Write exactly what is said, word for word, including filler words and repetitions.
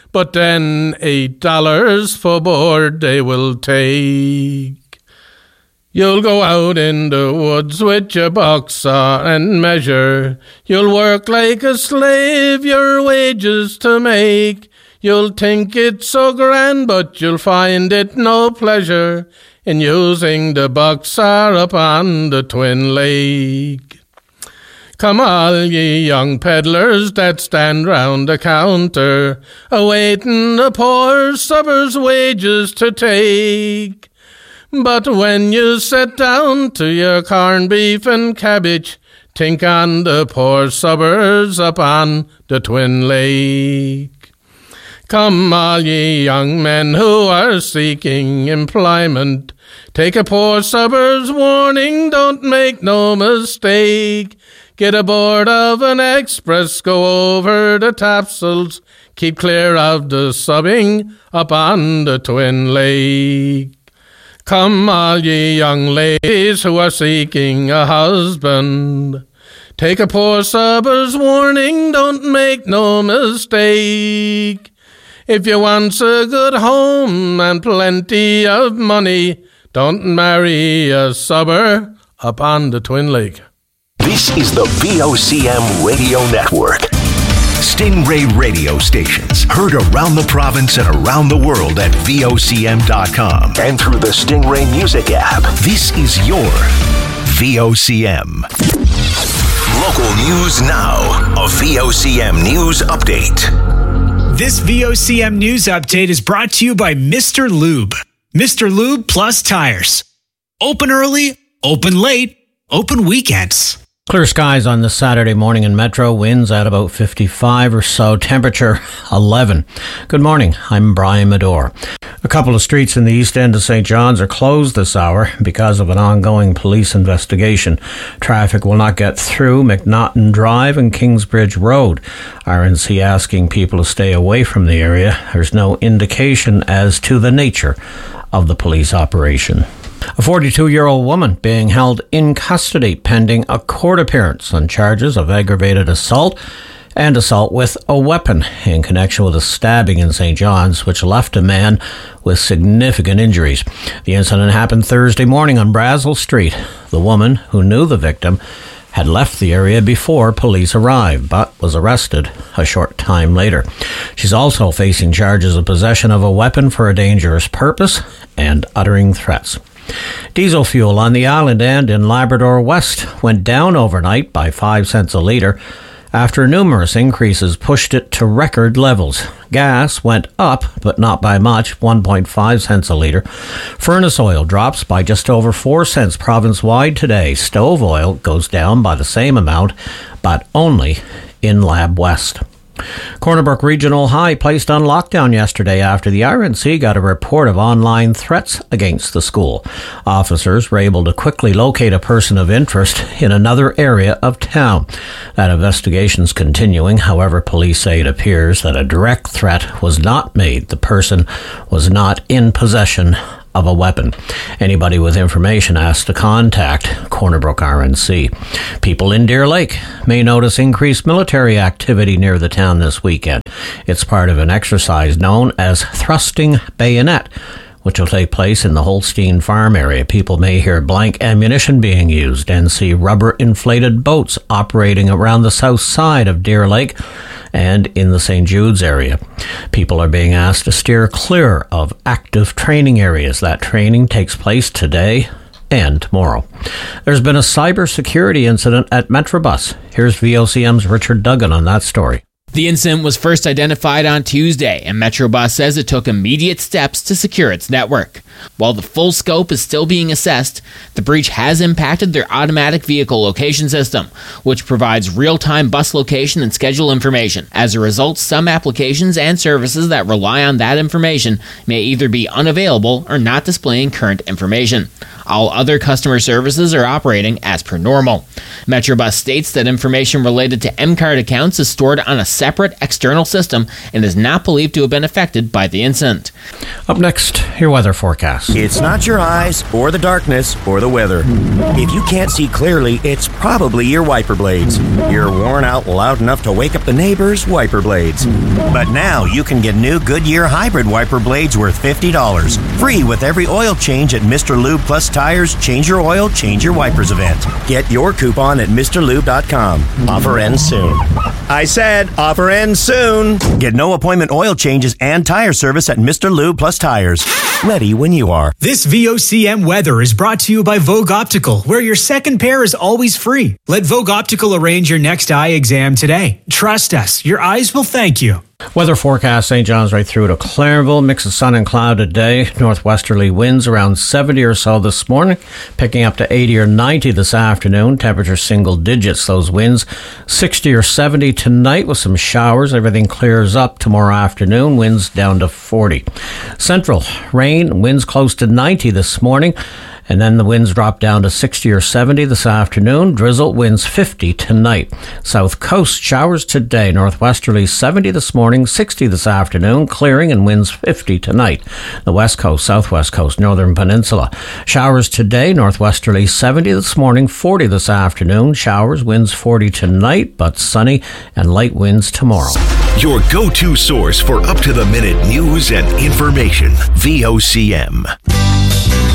but then eight dollars for board they will take. You'll go out in the woods with your box saw and measure. You'll work like a slave, your wages to make. You'll think it's so grand, but you'll find it no pleasure in using the box saw upon the Twin Lake. Come all ye young peddlers that stand round the counter, awaiting the poor subber's wages to take. But when you sit down to your corned beef and cabbage, think on the poor suburbs upon the Twin Lake. Come all ye young men who are seeking employment, take a poor suburb's warning, don't make no mistake. Get aboard of an express, go over the topsails, keep clear of the subbing upon the Twin Lake. Come all ye young ladies who are seeking a husband, take a poor subur's warning, don't make no mistake. If you want a good home and plenty of money, don't marry a suburb upon the Twin Lake. This is the V O C M Radio Network. Stingray radio stations heard around the province and around the world at V O C M dot com and through the Stingray Music app. This is your V O C M. Local news now. A V O C M News Update. This V O C M News Update is brought to you by Mister Lube. Mister Lube Plus Tires. Open early, open late, open weekends. Clear skies on this Saturday morning in Metro. Winds at about fifty-five or so. Temperature eleven. Good morning. I'm Brian Medore. A couple of streets in the east end of Saint John's are closed this hour because of an ongoing police investigation. Traffic will not get through McNaughton Drive and Kingsbridge Road. R N C asking people to stay away from the area. There's no indication as to the nature of the police operation. A forty-two-year-old woman being held in custody pending a court appearance on charges of aggravated assault and assault with a weapon in connection with a stabbing in Saint John's, which left a man with significant injuries. The incident happened Thursday morning on Brazel Street. The woman, who knew the victim, had left the area before police arrived, but was arrested a short time later. She's also facing charges of possession of a weapon for a dangerous purpose and uttering threats. Diesel fuel on the island and in Labrador West went down overnight by five cents a litre after numerous increases pushed it to record levels. Gas went up, but not by much, one point five cents a litre. Furnace oil drops by just over four cents province-wide today. Stove oil goes down by the same amount, but only in Lab West. Corner Brook Regional High placed on lockdown yesterday after the R N C got a report of online threats against the school. Officers were able to quickly locate a person of interest in another area of town. That investigation's continuing. However, police say it appears that a direct threat was not made. The person was not in possession of a weapon. Anybody with information asked to contact Corner Brook R N C. People in Deer Lake may notice increased military activity near the town this weekend. It's part of an exercise known as Thrusting Bayonet, which will take place in the Holstein Farm area. People may hear blank ammunition being used and see rubber-inflated boats operating around the south side of Deer Lake and in the Saint Jude's area. People are being asked to steer clear of active training areas. That training takes place today and tomorrow. There's been a cybersecurity incident at Metrobus. Here's V O C M's Richard Duggan on that story. The incident was first identified on Tuesday, and Metrobus says it took immediate steps to secure its network. While the full scope is still being assessed, the breach has impacted their automatic vehicle location system, which provides real-time bus location and schedule information. As a result, some applications and services that rely on that information may either be unavailable or not displaying current information. All other customer services are operating as per normal. Metrobus states that information related to M-Card accounts is stored on a separate external system and is not believed to have been affected by the incident. Up next, your weather forecast. It's not your eyes, or the darkness, or the weather. If you can't see clearly, it's probably your wiper blades. You're worn out loud enough to wake up the neighbors' wiper blades. But now you can get new Goodyear hybrid wiper blades worth fifty dollars. Free with every oil change at Mister Lube Plus Tires Change Your Oil, Change Your Wipers event. Get your coupon at Mr Lube dot com. Offer ends soon. I said offer ends soon. Get no appointment oil changes and tire service at Mister Lube Plus Tires. Ready when you are. This V O C M weather is brought to you by Vogue Optical, where your second pair is always free. Let Vogue Optical arrange your next eye exam today. Trust us, your eyes will thank you. Weather forecast, Saint John's right through to Clairville. Mix of sun and cloud today. Northwesterly winds around seventy or so this morning, picking up to eighty or ninety this afternoon. Temperature single digits, those winds. sixty or seventy tonight with some showers. Everything clears up tomorrow afternoon. Winds down to forty. Central, rain, winds close to ninety this morning. And then the winds drop down to sixty or seventy this afternoon. Drizzle, winds fifty tonight. South Coast, showers today. Northwesterly seventy this morning, sixty this afternoon. Clearing and winds fifty tonight. The West Coast, Southwest Coast, Northern Peninsula. Showers today. Northwesterly seventy this morning, forty this afternoon. Showers, winds forty tonight, but sunny and light winds tomorrow. Your go-to source for up-to-the-minute news and information. V O C M.